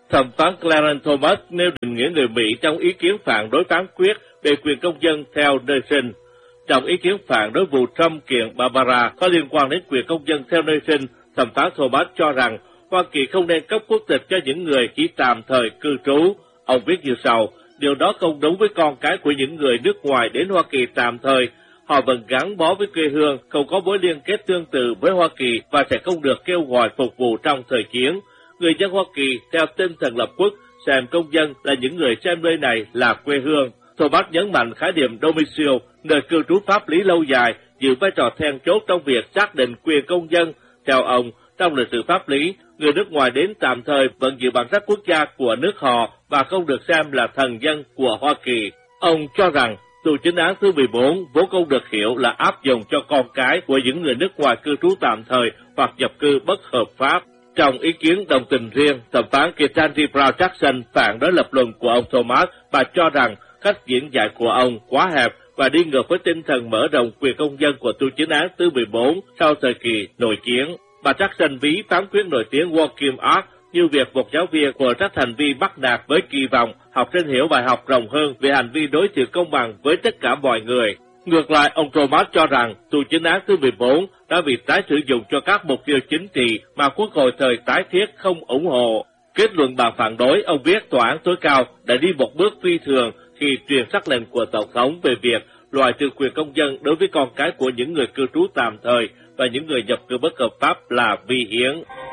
Thẩm phán Clarence Thomas nêu định nghĩa người Mỹ trong ý kiến phản đối phán quyết về quyền công dân theo nơi sinh. Trong ý kiến phản đối vụ Trump kiện Barbara có liên quan đến quyền công dân theo nơi sinh, thẩm phán Thomas cho rằng Hoa Kỳ không nên cấp quốc tịch cho những người chỉ tạm thời cư trú. Ông viết như sau: điều đó không đúng với con cái của những người nước ngoài đến Hoa Kỳ tạm thời. Họ vẫn gắn bó với quê hương, không có mối liên kết tương tự với Hoa Kỳ và sẽ không được kêu gọi phục vụ trong thời chiến. Người dân Hoa Kỳ theo tinh thần lập quốc xem công dân là những người xem nơi này là quê hương. Thomas nhấn mạnh khái niệm domicile, nơi cư trú pháp lý lâu dài, giữ vai trò then chốt trong việc xác định quyền công dân. Theo ông, trong lịch sử pháp lý, người nước ngoài đến tạm thời vẫn giữ bản sắc quốc gia của nước họ và không được xem là thần dân của Hoa Kỳ. Ông cho rằng tù chính án thứ 14 vốn không được hiểu là áp dụng cho con cái của những người nước ngoài cư trú tạm thời hoặc nhập cư bất hợp pháp. Trong ý kiến đồng tình riêng, thẩm phán Ketanji Brown Jackson phản đối lập luận của ông Thomas và cho rằng cách diễn giải của ông quá hẹp và đi ngược với tinh thần mở rộng quyền công dân của tù chính án thứ 14 sau thời kỳ nội chiến. Bà Jackson ví phán quyết nổi tiếng Joachim Ark như việc một giáo viên của các hành vi bắt nạt với kỳ vọng học sinh hiểu bài học rộng hơn về hành vi đối xử công bằng với tất cả mọi người. Ngược lại, ông Thomas cho rằng tù chính án thứ 14 đã bị tái sử dụng cho các mục tiêu chính trị mà Quốc hội thời tái thiết không ủng hộ. Kết luận bản phản đối, ông viết tòa án tối cao đã đi một bước phi thường khi truyền sắc lệnh của Tổng thống về việc loại trừ quyền công dân đối với con cái của những người cư trú tạm thời và những người nhập cư bất hợp pháp là vi hiến.